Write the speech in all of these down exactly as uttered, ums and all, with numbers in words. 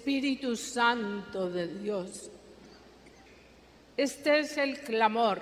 Espíritu Santo de Dios. Este es el clamor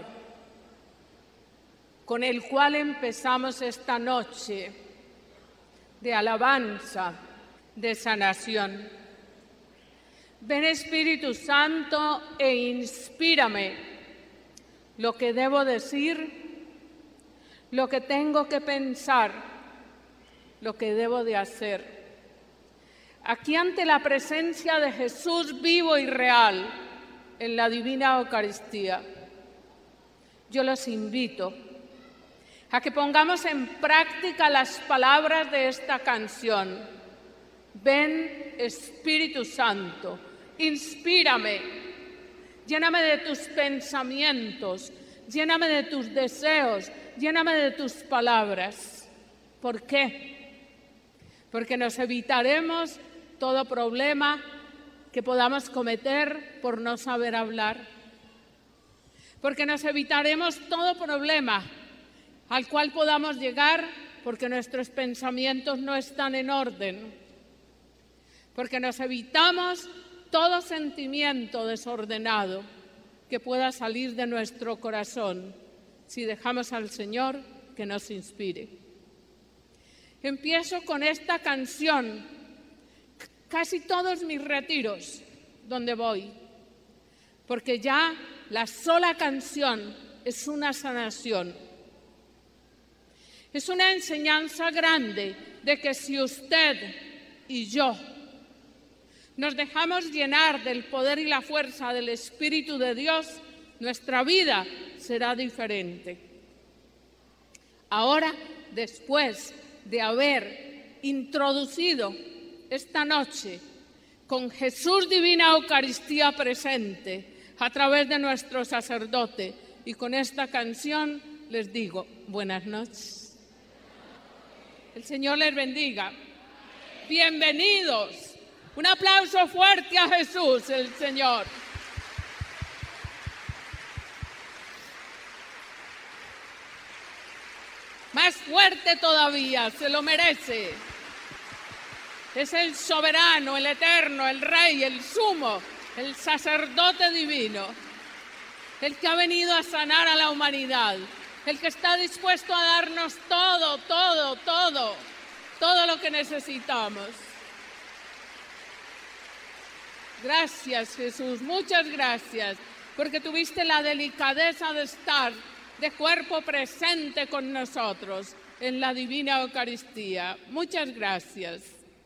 con el cual empezamos esta noche de alabanza, de sanación. Ven Espíritu Santo e inspírame lo que debo decir, lo que tengo que pensar, lo que debo de hacer. Aquí ante la presencia de Jesús vivo y real en la Divina Eucaristía, yo los invito a que pongamos en práctica las palabras de esta canción. Ven Espíritu Santo, inspírame, lléname de tus pensamientos, lléname de tus deseos, lléname de tus palabras. ¿Por qué? Porque nos evitaremos todo problema que podamos cometer por no saber hablar. Porque nos evitaremos todo problema al cual podamos llegar porque nuestros pensamientos no están en orden. Porque nos evitamos todo sentimiento desordenado que pueda salir de nuestro corazón si dejamos al Señor que nos inspire. Empiezo con esta canción casi todos mis retiros donde voy, porque ya la sola canción es una sanación. Es una enseñanza grande de que si usted y yo nos dejamos llenar del poder y la fuerza del Espíritu de Dios, nuestra vida será diferente. Ahora, después de haber introducido esta noche con Jesús Divina Eucaristía presente a través de nuestro sacerdote y con esta canción les digo buenas noches. El Señor les bendiga. Bienvenidos. Un aplauso fuerte a Jesús, el Señor. Más fuerte todavía, se lo merece. Es el soberano, el eterno, el rey, el sumo, el sacerdote divino, el que ha venido a sanar a la humanidad, el que está dispuesto a darnos todo, todo, todo, todo lo que necesitamos. Gracias, Jesús, muchas gracias, porque tuviste la delicadeza de estar de cuerpo presente con nosotros en la Divina Eucaristía. Muchas gracias.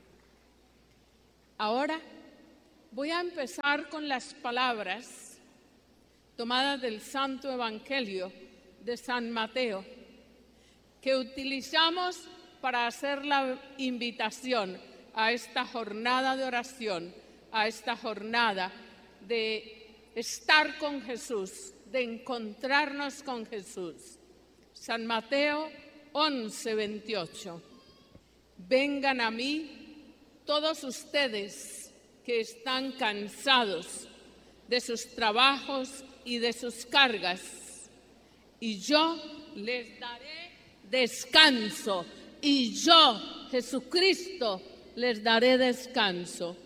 Ahora voy a empezar con las palabras tomadas del Santo Evangelio de San Mateo, que utilizamos para hacer la invitación a esta jornada de oración, a esta jornada de estar con Jesús, de encontrarnos con Jesús. San Mateo once, veintiocho. Vengan a mí todos ustedes que están cansados de sus trabajos y de sus cargas, y yo les daré descanso, y yo, Jesucristo, les daré descanso.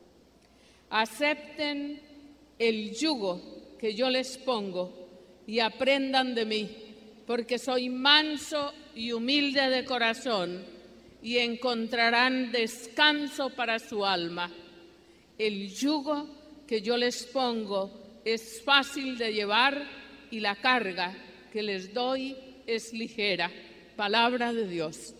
Acepten el yugo que yo les pongo y aprendan de mí, porque soy manso y humilde de corazón, y encontrarán descanso para su alma. El yugo que yo les pongo es fácil de llevar y la carga que les doy es ligera. Palabra de Dios.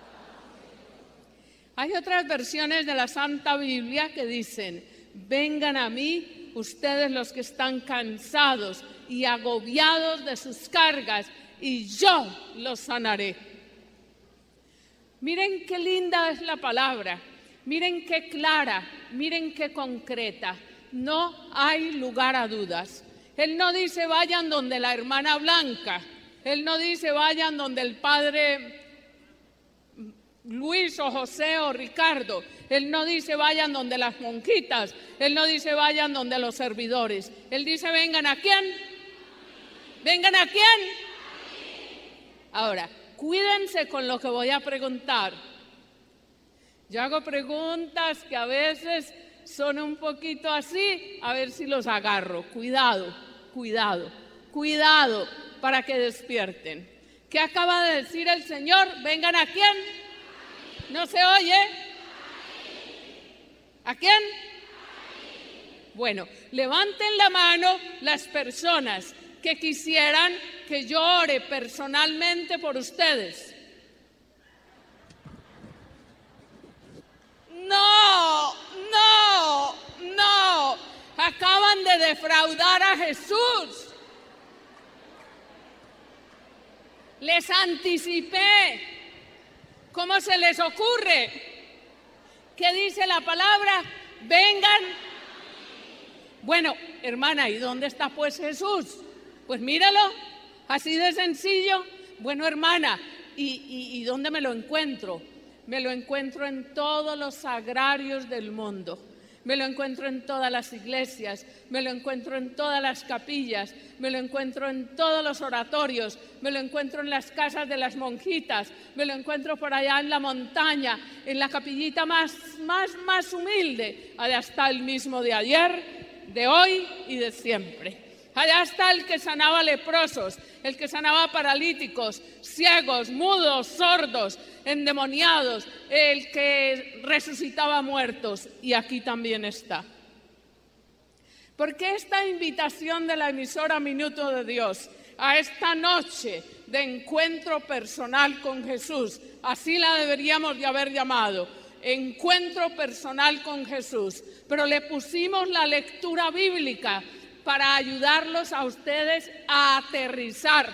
Hay otras versiones de la Santa Biblia que dicen: vengan a mí ustedes los que están cansados y agobiados de sus cargas, y yo los sanaré. Miren qué linda es la palabra, miren qué clara, miren qué concreta. No hay lugar a dudas. Él no dice vayan donde la hermana Blanca, Él no dice vayan donde el padre Luis o José o Ricardo. Él no dice vayan donde las monjitas. Él no dice vayan donde los servidores. Él dice vengan a quién. ¿Vengan a quién? Ahora, cuídense con lo que voy a preguntar. Yo hago preguntas que a veces son un poquito así, a ver si los agarro. Cuidado, cuidado, cuidado para que despierten. ¿Qué acaba de decir el Señor? ¿Vengan a quién? ¿No se oye? ¿A quién? Bueno, levanten la mano las personas que quisieran que yo ore personalmente por ustedes. No, no, no. Acaban de defraudar a Jesús. Les anticipé. ¿Cómo se les ocurre? ¿Qué dice la palabra? Vengan. Bueno, hermana, ¿y dónde está pues Jesús? Pues míralo, así de sencillo. Bueno, hermana, ¿y, y, y dónde me lo encuentro? Me lo encuentro en todos los sagrarios del mundo. Me lo encuentro en todas las iglesias, me lo encuentro en todas las capillas, me lo encuentro en todos los oratorios, me lo encuentro en las casas de las monjitas, me lo encuentro por allá en la montaña, en la capillita más, más, más humilde. Allá está el mismo de ayer, de hoy y de siempre. Allá está el que sanaba leprosos, el que sanaba paralíticos, ciegos, mudos, sordos, endemoniados, el que resucitaba muertos, y aquí también está. ¿Por qué esta invitación de la emisora Minuto de Dios a esta noche de encuentro personal con Jesús? Así la deberíamos de haber llamado, encuentro personal con Jesús, pero le pusimos la lectura bíblica para ayudarlos a ustedes a aterrizar.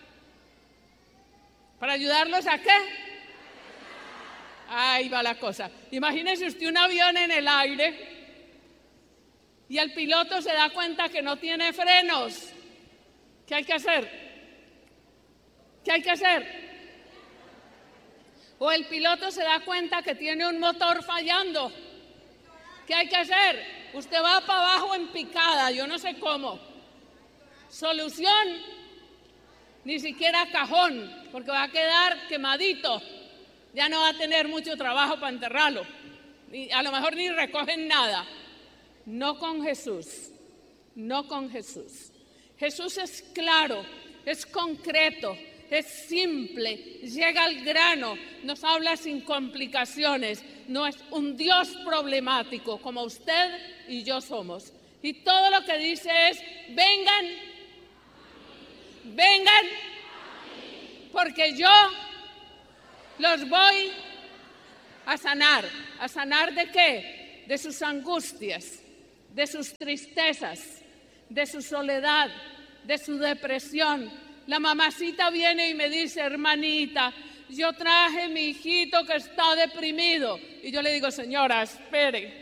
¿Para ayudarlos a qué? Ahí va la cosa. Imagínese usted un avión en el aire y el piloto se da cuenta que no tiene frenos. ¿Qué hay que hacer? ¿Qué hay que hacer? O el piloto se da cuenta que tiene un motor fallando. ¿Qué hay que hacer? Usted va para abajo en picada, yo no sé cómo. Solución, ni siquiera cajón, porque va a quedar quemadito. Ya no va a tener mucho trabajo para enterrarlo. Y a lo mejor ni recogen nada. No con Jesús, no con Jesús. Jesús es claro, es concreto, es simple, llega al grano, nos habla sin complicaciones. No es un Dios problemático como usted y yo somos. Y todo lo que dice es, vengan, vengan, porque yo los voy a sanar. ¿A sanar de qué? De sus angustias, de sus tristezas, de su soledad, de su depresión. La mamacita viene y me dice, hermanita, yo traje a mi hijito que está deprimido. Y yo le digo, señora, espere,